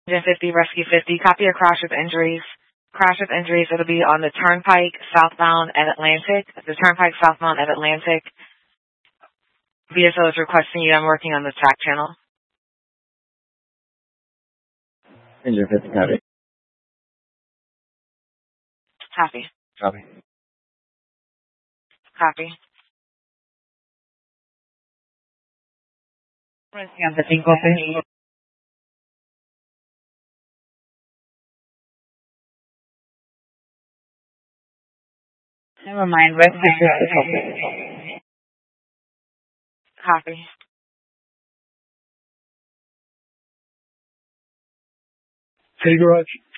50, Rescue 50. Copy a crash with injuries. Crash with injuries, it'll be on the Turnpike, southbound and Atlantic. The Turnpike, southbound and Atlantic. VSO is requesting you. I'm working on the track channel. Engine 50, copy. Copy. Copy. Copy. Never mind, Rescue 50. Copy. City Garage.